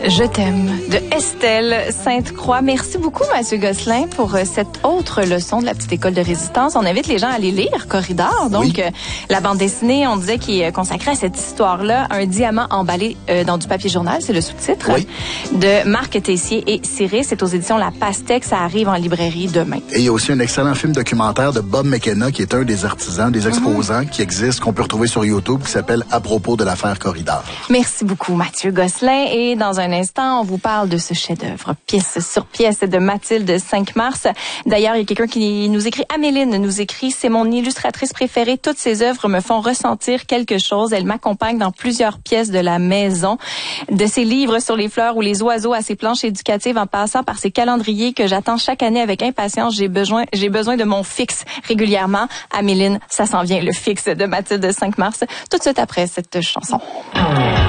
Je t'aime de Estelle Sainte-Croix. Merci beaucoup, Mathieu Gosselin, pour cette autre leçon de la petite école de résistance. On invite les gens à aller lire Corridor. Donc, oui. La bande dessinée, on disait qu'il est consacré à cette histoire-là, un diamant emballé dans du papier journal, c'est le sous-titre, oui. De Marc Tessier et Cyril. C'est aux éditions La Pastèque. Ça arrive en librairie demain. Et il y a aussi un excellent film documentaire de Bob McKenna, qui est un des artisans, des exposants qui existent, qu'on peut retrouver sur YouTube, qui s'appelle À propos de l'affaire Corridor. Merci beaucoup, Mathieu Gosselin. Et dans un instant, on vous parle de ce chef-d'œuvre, pièce sur pièce de Mathilde 5 mars. D'ailleurs, il y a quelqu'un qui nous écrit, Améline nous écrit, c'est mon illustratrice préférée. Toutes ses œuvres me font ressentir quelque chose. Elle m'accompagne dans plusieurs pièces de la maison. De ses livres sur les fleurs ou les oiseaux à ses planches éducatives, en passant par ses calendriers que j'attends chaque année avec impatience. J'ai besoin de mon fixe régulièrement. Améline, ça s'en vient, le fixe de Mathilde 5 mars. Tout de suite après cette chanson.